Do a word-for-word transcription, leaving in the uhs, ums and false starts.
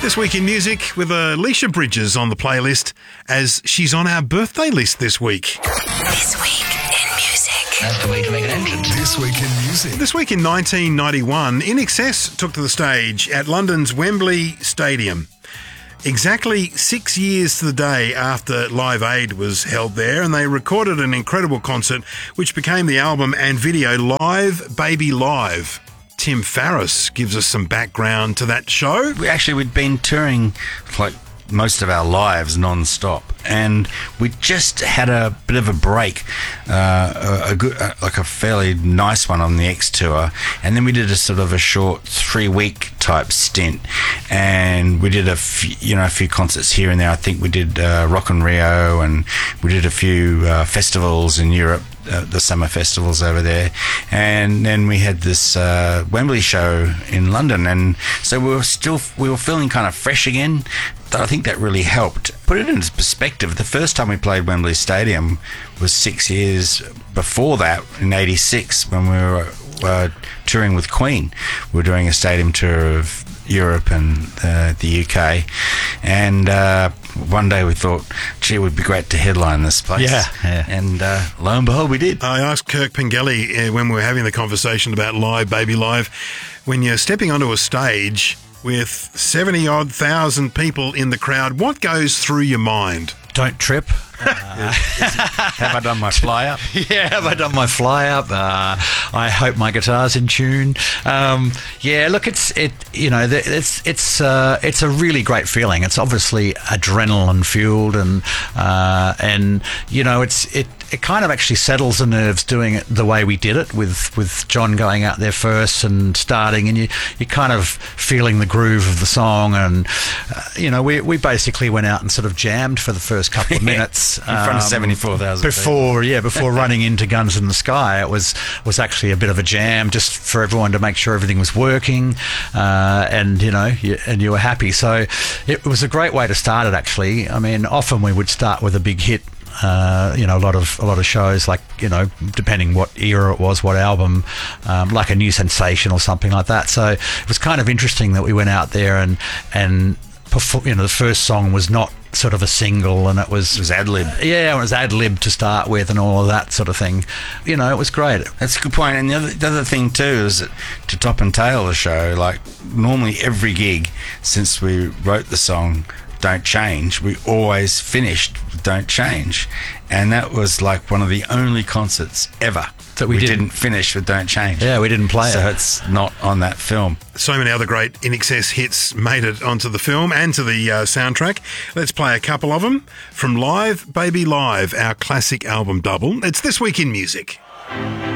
This week in music with Alicia Bridges on the playlist as she's on our birthday list this week. This week in music. That's the way to make an entrance. This week in music. This week in nineteen ninety-one, I N X S took to the stage at London's Wembley Stadium. Exactly six years to the day after Live Aid was held there, and they recorded an incredible concert which became the album and video Live Baby Live. Tim Farriss gives us some background to that show. We actually, we'd been touring like most of our lives non-stop, and we just had a bit of a break, uh, a, a good, uh, like a fairly nice one on the X tour, and then we did a sort of a short three-week type stint, and we did a few, you know, a few concerts here and there. I think we did uh, Rock in Rio, and we did a few uh, festivals in Europe. Uh, the summer festivals over there, and then we had this uh, Wembley show in London, and so we were still we were feeling kind of fresh again. I think that really helped. Put it into perspective, the first time we played Wembley Stadium was six years before that, in eighty-six, when we were uh, touring with Queen. We were doing a stadium tour of Europe and uh, the U K, and uh, one day we thought, gee, it would be great to headline this place. Yeah, yeah. And uh, lo and behold, we did. I asked Kirk Pengelly uh, when we were having the conversation about Live Baby Live, when you're stepping onto a stage with seventy odd thousand people in the crowd, what goes through your mind? Don't trip. Uh, have I done my fly up? Yeah, have I done my fly up? Uh, I hope my guitar's in tune. Um, yeah, look, it's it. You know, it's it's uh, it's a really great feeling. It's obviously adrenaline fueled, and uh, and you know, it's it. It kind of actually settles the nerves doing it the way we did it, with, with John going out there first and starting, and you you kind of feeling the groove of the song, and uh, you know, we we basically went out and sort of jammed for the first couple of minutes in front um, of seventy-four thousand before yeah before running into Guns in the Sky. It was was actually a bit of a jam just for everyone to make sure everything was working, uh, and you know you, and you were happy. So it was a great way to start it. Actually, I mean, often we would start with a big hit. Uh, you know, a lot of a lot of shows, like, you know, depending what era it was, what album, um, like a new sensation or something like that. So it was kind of interesting that we went out there and and perform, you know, the first song was not sort of a single, and it was It was ad-lib. Yeah, it was ad lib to start with, and all of that sort of thing. You know, it was great. That's a good point. And the other, the other thing too is that to top and tail the show, like normally every gig since we wrote the song Don't Change, we always finished with Don't Change, and that was like one of the only concerts ever that we, we didn't, didn't finish with Don't Change. Yeah, we didn't play so it. So it's not on that film. So many other great I N X S hits made it onto the film and to the uh, soundtrack. Let's play a couple of them from Live Baby Live, our classic album double. It's This Week in Music.